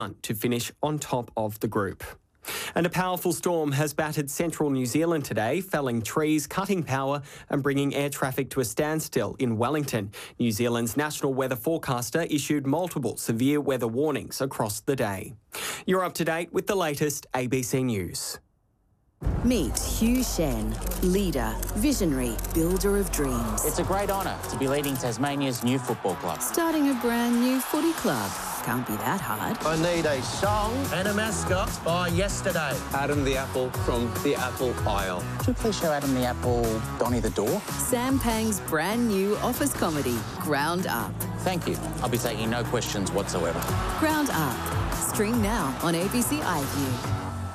to finish on top of the group. And a powerful storm has battered central New Zealand today, felling trees, cutting power and bringing air traffic to a standstill in Wellington. New Zealand's national weather forecaster issued multiple severe weather warnings across the day. You're up to date with the latest ABC News. Meet Hugh Shen, leader, visionary, builder of dreams. It's a great honour to be leading Tasmania's new football club. Starting a brand new footy club. Can't be that hard. I need a song and a mascot by yesterday. Adam the Apple from the Apple Isle. Could you please show Adam the Apple Donny the Door? Sam Pang's brand new office comedy, Ground Up. Thank you. I'll be taking no questions whatsoever. Ground Up. Stream now on ABC iView.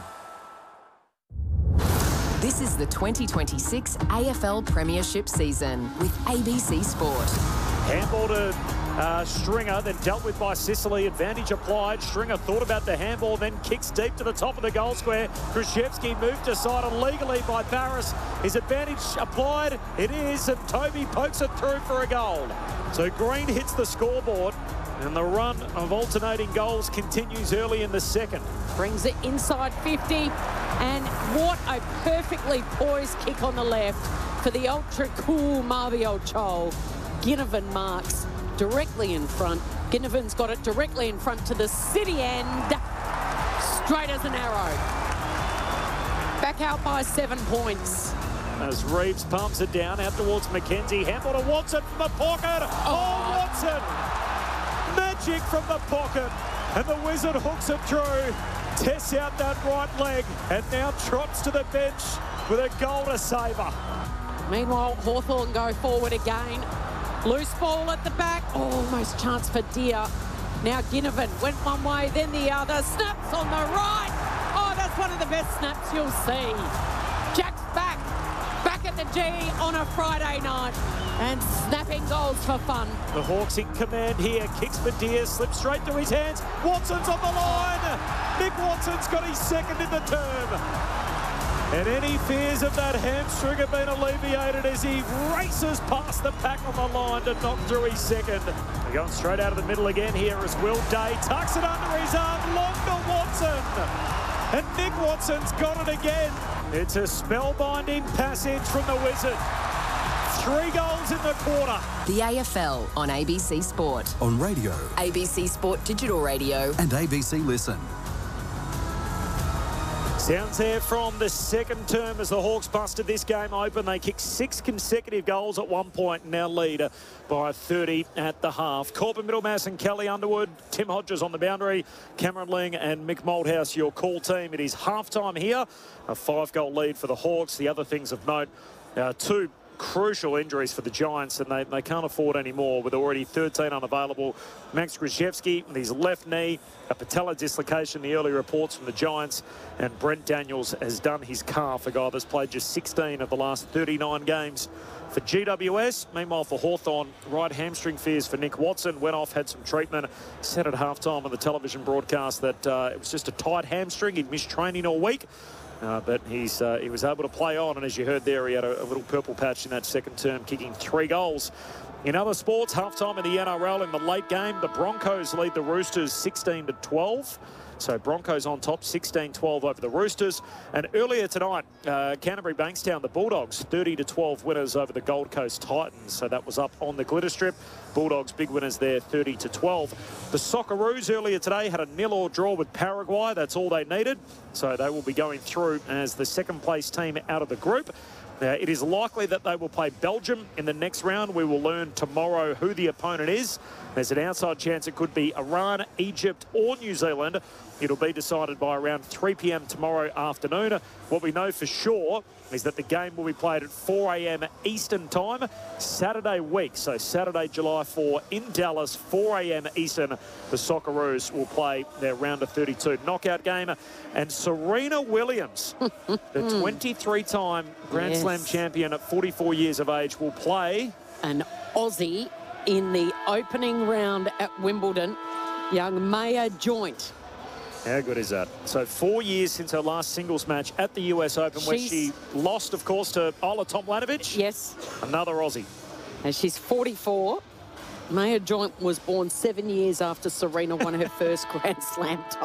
This is the 2026 AFL Premiership season with ABC Sport. Handball to Stringer, then dealt with by Sicily. Advantage applied. Stringer thought about the handball, then kicks deep to the top of the goal square. Krzyzewski moved aside illegally by Barris. His advantage applied. It is, and Toby pokes it through for a goal. So Green hits the scoreboard, and the run of alternating goals continues early in the second. Brings it inside 50, and what a perfectly poised kick on the left for the ultra-cool Mario Chol. Ginnivan marks directly in front. Ginnivan's got it directly in front to the city end, straight as an arrow. Back out by 7 points. As Reeves pumps it down out towards McKenzie. Handball to Watson from the pocket. Oh, Watson! Magic from the pocket. And the Wizard hooks it through. Tests out that right leg and now trots to the bench with a goal to savour. Meanwhile, Hawthorn go forward again. Loose ball at the back. Almost chance for Deer. Now Ginnivan went one way, then the other. Snaps on the right. Oh, that's one of the best snaps you'll see. Jack's back at the G on a Friday night. And snapping goals for fun. The Hawks in command here. Kicks for Deer, slips straight to his hands. Watson's on the line. Nick Watson's got his second in the term. And any fears of that hamstring have been alleviated as he races past the pack on the line to knock through his second. They're going straight out of the middle again here as Will Day tucks it under his arm. Long to Watson. And Nick Watson's got it again. It's a spellbinding passage from the Wizard. 3 goals in the quarter. The AFL on ABC Sport. On radio. ABC Sport Digital Radio. And ABC Listen. Sounds there from the second term as the Hawks busted this game open. They kicked 6 consecutive goals at one point and now lead by 30 at the half. Corbin Middlemass and Kelly Underwood, Tim Hodges on the boundary, Cameron Ling and Mick Malthouse, your call team. It is half-time here. A 5-goal lead for the Hawks. The other things of note, 2 crucial injuries for the Giants, and they can't afford any more with already 13 unavailable. Max Krzyzewski with his left knee, a patella dislocation, the early reports from the Giants, and Brent Daniels has done his calf, a guy that's played just 16 of the last 39 games for GWS. Meanwhile, for Hawthorn, right hamstring fears for Nick Watson. Went off, had some treatment. Said at halftime on the television broadcast that it was just a tight hamstring. He'd missed training all week. But he was able to play on, and as you heard there, he had a little purple patch in that second term, kicking 3 goals. In other sports, halftime in the NRL in the late game, the Broncos lead the Roosters 16-12. So Broncos on top, 16-12 over the Roosters. And earlier tonight, Canterbury Bankstown, the Bulldogs, 30-12 winners over the Gold Coast Titans. So that was up on the glitter strip. Bulldogs big winners there, 30-12. The Socceroos earlier today had a 0-0 draw with Paraguay. That's all they needed. So they will be going through as the second place team out of the group. It is likely that they will play Belgium in the next round. We will learn tomorrow who the opponent is. There's an outside chance it could be Iran, Egypt or New Zealand. It'll be decided by around 3 p.m. tomorrow afternoon. What we know for sure is that the game will be played at 4 a.m. Eastern time, Saturday week. So Saturday, July 4 in Dallas, 4 a.m. Eastern. The Socceroos will play their round of 32 knockout game. And Serena Williams, the 23-time Grand Slam champion at 44 years of age, will play an Aussie in the opening round at Wimbledon, young Maya Joint. How good is that? So 4 years since her last singles match at the US Open, where she lost, of course, to Ola Tomljanovic. Yes. Another Aussie. And she's 44. Maya Joint was born 7 years after Serena won her first Grand Slam title.